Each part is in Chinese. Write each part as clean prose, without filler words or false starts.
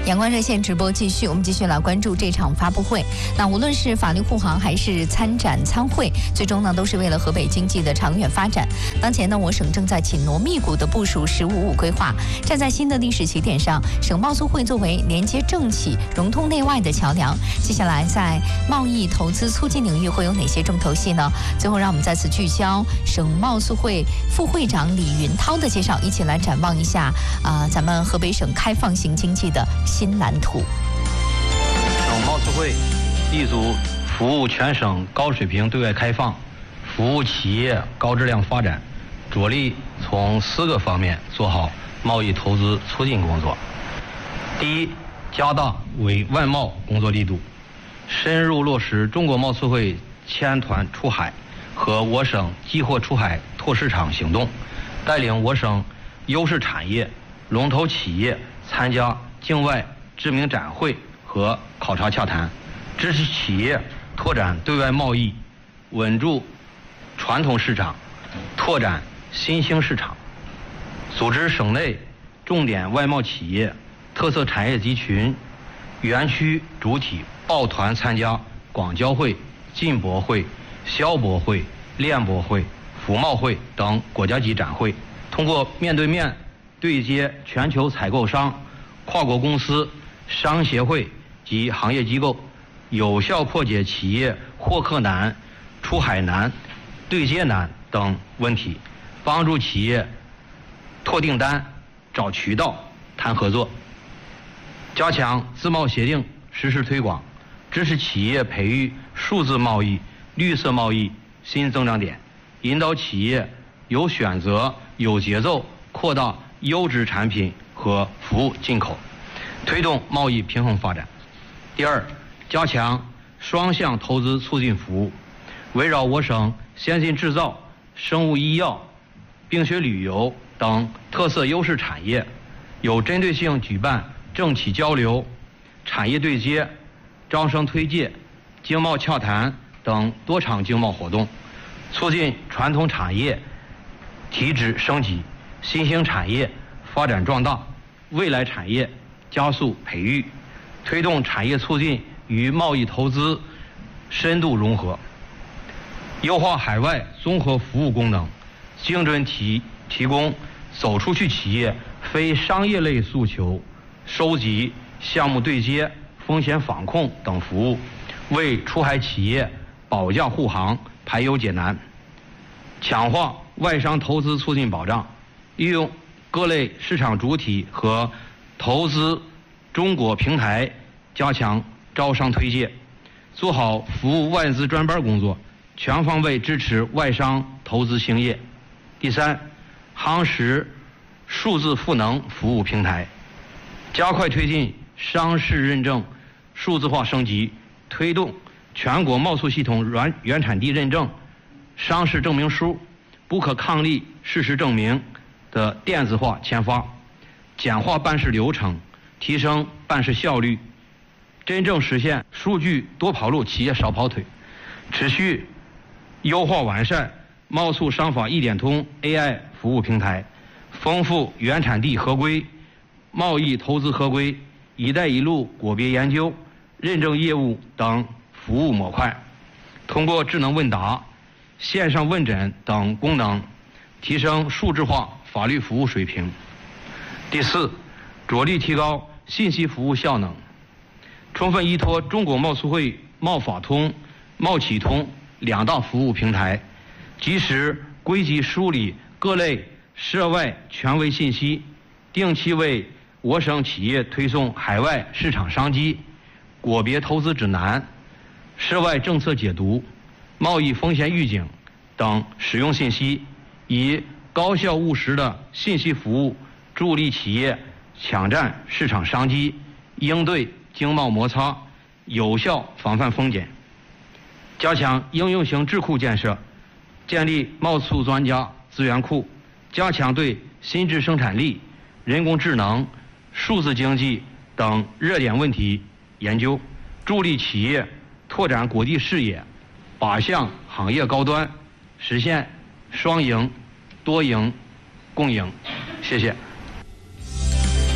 阳光热线直播继续，我们继续来关注这场发布会。那无论是法律护航还是参展参会，最终呢都是为了河北经济的长远发展。当前呢，我省正在紧锣密鼓地部署“15+5”规划，站在新的历史起点上。省贸促会作为连接政企、融通内外的桥梁，接下来在贸易投资促进领域会有哪些重头戏呢？最后，让我们再次聚焦省贸促会副会长李云涛的介绍，一起来展望一下咱们河北省开放型经济的新蓝图。 省贸促会立足服务全省高水平对外开放，服务企业高质量发展，着力从4个方面做好贸易投资促进工作。第一，加大委外贸工作力度，深入落实中国贸促会牵团出海和我省激活出海拓市场行动，带领我省优势产业、龙头企业参加境外知名展会和考察洽谈，支持企业拓展对外贸易，稳住传统市场，拓展新兴市场，组织省内重点外贸企业、特色产业集群、园区主体抱团参加广交会、进博会、消博会、链博会、服贸会等国家级展会，通过面对面对接全球采购商、跨国公司、商协会及行业机构，有效破解企业获客难、出海难、对接难等问题，帮助企业拓订单、找渠道、谈合作。加强自贸协定实施推广，支持企业培育数字贸易、绿色贸易新增长点，引导企业有选择、有节奏扩大优质产品和服务进口，推动贸易平衡发展。第二，加强双向投资促进服务，围绕我省先进制造、生物医药、冰雪旅游等特色优势产业，有针对性举办政企交流、产业对接、招商推介、经贸洽谈等多场经贸活动，促进传统产业提质升级，新兴产业发展壮大，未来产业加速培育，推动产业促进与贸易投资深度融合，优化海外综合服务功能，精准提供走出去企业非商业类诉求、收集、项目对接、风险防控等服务，为出海企业保驾护航、排忧解难。强化外商投资促进保障，利用各类市场主体和投资中国平台加强招商推介，做好服务外资专班工作，全方位支持外商投资兴业。第三，夯实数字赋能服务平台，加快推进商事认证数字化升级，推动全国贸促系统原产地认证、商事证明书、不可抗力事实证明的电子化签发，简化办事流程，提升办事效率，真正实现数据多跑路，企业少跑腿。持续优化完善贸促商法一点通 AI 服务平台，丰富原产地合规、贸易投资合规、一带一路国别研究、认证业务等服务模块，通过智能问答、线上问诊等功能，提升数字化法律服务水平。第四，着力提高信息服务效能，充分依托中国贸促会贸法通、贸企通2大服务平台，及时归集梳理各类涉外权威信息，定期为我省企业推送海外市场商机、国别投资指南、涉外政策解读、贸易风险预警等实用信息，以高效务实的信息服务助力企业抢占市场商机，应对经贸摩擦，有效防范风险。加强应用型智库建设，建立贸促专家资源库，加强对新质生产力、人工智能、数字经济等热点问题研究，助力企业拓展国际视野，靶向行业高端，实现双赢、多赢、共赢。谢谢。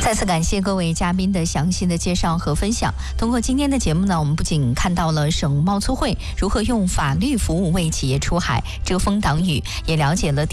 再次感谢各位嘉宾的详细的介绍和分享。通过今天的节目呢，我们不仅看到了省贸促会如何用法律服务为企业出海遮风挡雨，也了解了